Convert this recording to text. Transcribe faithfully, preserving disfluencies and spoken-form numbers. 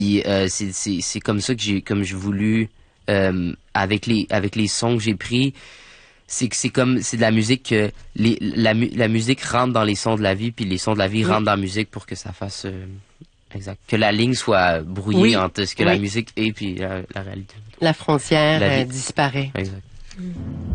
Puis, euh, c'est c'est c'est comme ça que j'ai comme j'ai voulu euh, avec les avec les sons que j'ai pris, c'est que c'est comme c'est de la musique que les la mu- la musique rentre dans les sons de la vie, puis les sons de la vie Oui. rentrent dans la musique pour que ça fasse euh, exact que la ligne soit brouillée Oui. entre ce que Oui. la musique est puis la, la réalité. La frontière La vie. euh, disparaît. Exact.